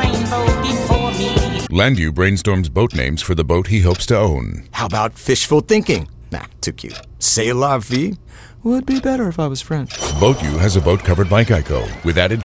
rainbow before me. Landu brainstorms boat names for the boat he hopes to own. How about fishful thinking? Nah, too cute. C'est la vie? Would be better if I was French. Boat U has a boat covered by Geico with added